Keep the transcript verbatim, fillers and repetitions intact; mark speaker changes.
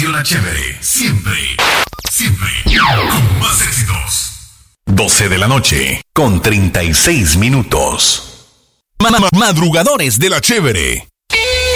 Speaker 1: Radio La Chévere, siempre, siempre, con más éxitos. doce de la noche, con treinta y seis minutos. Madrugadores de La Chévere.